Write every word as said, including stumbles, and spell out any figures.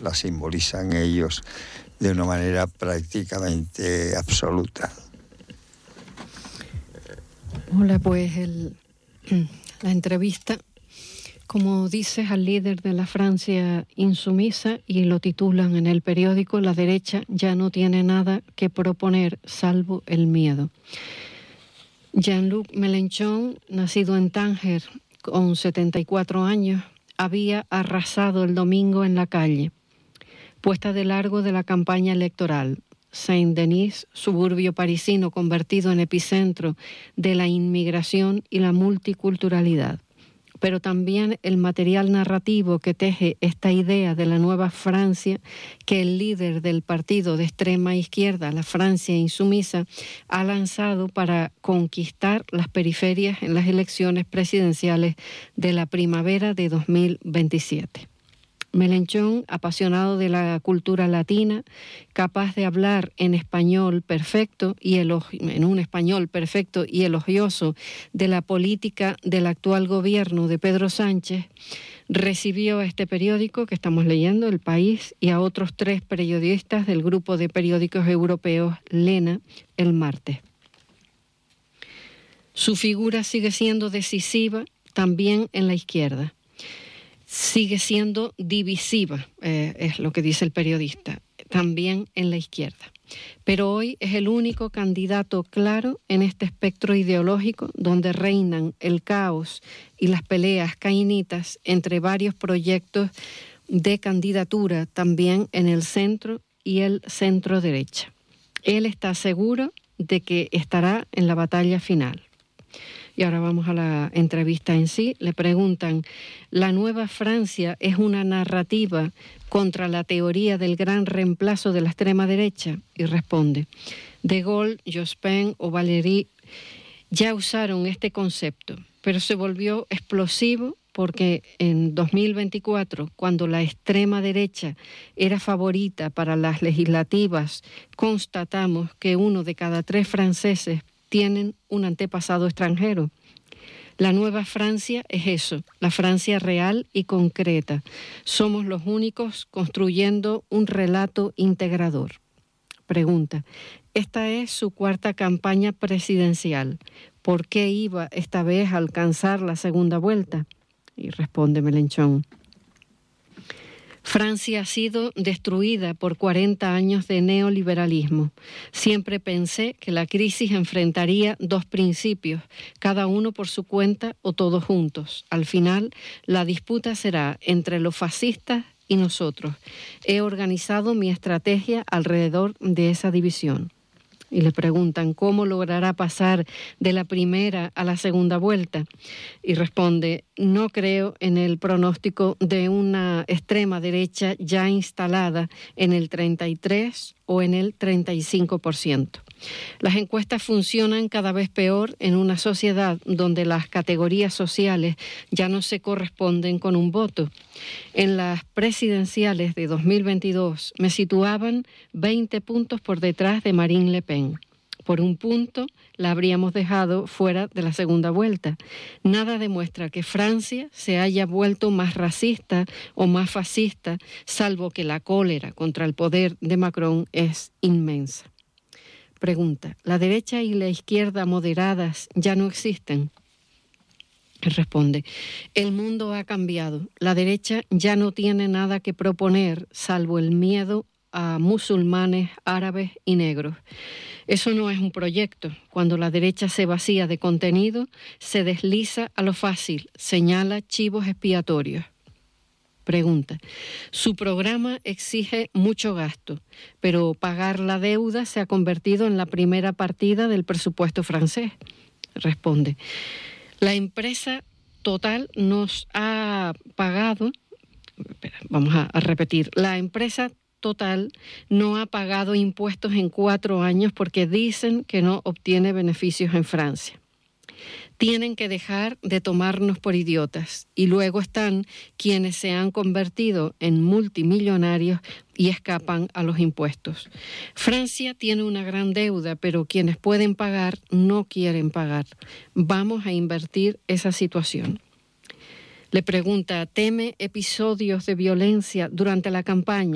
la simbolizan ellos de una manera prácticamente absoluta. Hola, pues el, la entrevista, como dices, al líder de la Francia insumisa, y lo titulan en el periódico: la derecha ya no tiene nada que proponer salvo el miedo. Jean-Luc Mélenchon, nacido en Tánger con setenta y cuatro años, había arrasado el domingo en la calle, puesta de largo de la campaña electoral. Saint-Denis, suburbio parisino convertido en epicentro de la inmigración y la multiculturalidad. Pero también el material narrativo que teje esta idea de la nueva Francia que el líder del partido de extrema izquierda, la Francia insumisa, ha lanzado para conquistar las periferias en las elecciones presidenciales de la primavera de dos mil veintisiete. Mélenchon, apasionado de la cultura latina, capaz de hablar en español perfecto y elogi- en un español perfecto y elogioso de la política del actual gobierno de Pedro Sánchez, recibió a este periódico que estamos leyendo, El País, y a otros tres periodistas del grupo de periódicos europeos Lena el martes. Su figura sigue siendo decisiva también en la izquierda. Sigue siendo divisiva, eh, es lo que dice el periodista, también en la izquierda. Pero hoy es el único candidato claro en este espectro ideológico donde reinan el caos y las peleas cainitas entre varios proyectos de candidatura también en el centro y el centro derecha. Él está seguro de que estará en la batalla final. Y ahora vamos a la entrevista en sí. Le preguntan, ¿la nueva Francia es una narrativa contra la teoría del gran reemplazo de la extrema derecha? Y responde, De Gaulle, Jospin o Valéry ya usaron este concepto, pero se volvió explosivo porque en dos mil veinticuatro, cuando la extrema derecha era favorita para las legislativas, constatamos que uno de cada tres franceses tienen un antepasado extranjero. La nueva Francia es eso, la Francia real y concreta. Somos los únicos construyendo un relato integrador. Pregunta, esta es su cuarta campaña presidencial. ¿Por qué iba esta vez a alcanzar la segunda vuelta? Y responde Mélenchon. Francia ha sido destruida por cuarenta años de neoliberalismo. Siempre pensé que la crisis enfrentaría dos principios, cada uno por su cuenta o todos juntos. Al final, la disputa será entre los fascistas y nosotros. He organizado mi estrategia alrededor de esa división. Y le preguntan cómo logrará pasar de la primera a la segunda vuelta. Y responde, no creo en el pronóstico de una extrema derecha ya instalada en el treinta y tres o en el treinta y cinco por ciento. Las encuestas funcionan cada vez peor en una sociedad donde las categorías sociales ya no se corresponden con un voto. En las presidenciales de dos mil veintidós me situaban veinte puntos por detrás de Marine Le Pen. Por un punto la habríamos dejado fuera de la segunda vuelta. Nada demuestra que Francia se haya vuelto más racista o más fascista, salvo que la cólera contra el poder de Macron es inmensa. Pregunta, ¿la derecha y la izquierda moderadas ya no existen? Responde, el mundo ha cambiado. La derecha ya no tiene nada que proponer salvo el miedo a musulmanes, árabes y negros. Eso no es un proyecto. Cuando la derecha se vacía de contenido, se desliza a lo fácil, señala chivos expiatorios. Pregunta, su programa exige mucho gasto, pero pagar la deuda se ha convertido en la primera partida del presupuesto francés. Responde, la empresa Total nos ha pagado, espera, vamos a, a repetir, la empresa Total no ha pagado impuestos en cuatro años porque dicen que no obtiene beneficios en Francia. Tienen que dejar de tomarnos por idiotas. Y luego están quienes se han convertido en multimillonarios y escapan a los impuestos. Francia tiene una gran deuda, pero quienes pueden pagar no quieren pagar. Vamos a invertir esa situación. Le pregunta, ¿teme episodios de violencia durante la campaña?